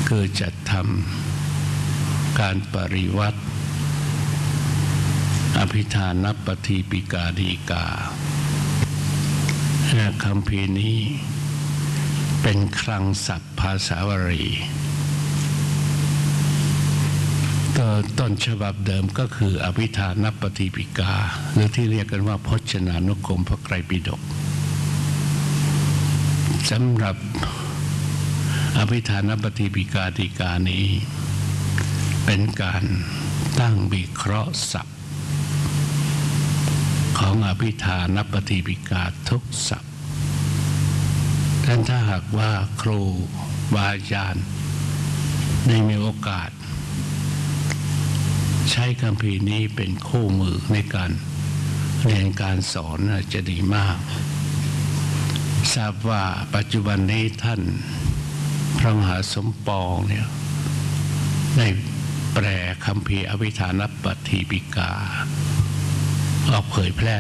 คือจัดทำการปริวัติอภิธานปฏิปิกาฎีกาคำพีนี้เป็นคลังศัพท์ภาษาวารีต้นฉบับเดิมก็คืออภิธานปฏิปิกาหรือที่เรียกกันว่าพจนานุกรมพระไตรปิฎกสำหรับอภิธานปฏิปิกาฎีกานี้เป็นการตั้งวิเคราะห์ศัพท์ของอภิธานปฏิปิกาทุกศัพท์ถ้าหากว่าครูบาอาจารย์ได้มีโอกาสใช้คัมภีร์นี้เป็นคู่มือในการเรียนการสอนจะดีมากทราบว่าปัจจุบันนี้ท่านพระมหาสมปองเนี่ยได้แปลคัมภีร์อภิธานปฏิปิกาออกเผยแพร่